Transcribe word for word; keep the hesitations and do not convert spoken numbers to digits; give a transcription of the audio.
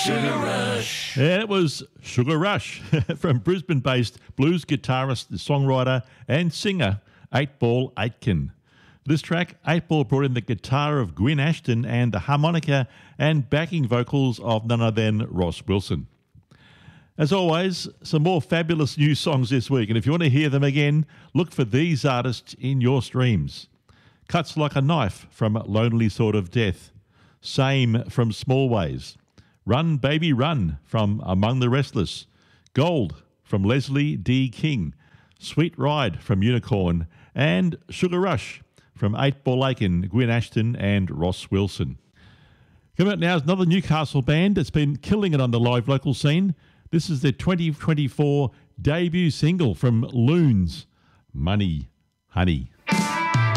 Sugar Rush. Yeah, it was Sugar Rush from Brisbane-based blues guitarist, songwriter and singer eight Ball Aitken. This track, eight Ball brought in the guitar of Gwyn Ashton and the harmonica and backing vocals of none other than Ross Wilson. As always, some more fabulous new songs this week, and if you want to hear them again, look for these artists in your streams. Cuts Like a Knife from Lonely Sword of Death, Same from Small Ways, Run Baby Run from Among the Restless, Gold from Leslie D. King, Sweet Ride from Unicorn, and Sugar Rush from eight Ball Aitken, Gwyn Ashton and Ross Wilson. Coming up now is another Newcastle band that's been killing it on the live local scene. This is their twenty twenty-four debut single from Loons, Money Honey.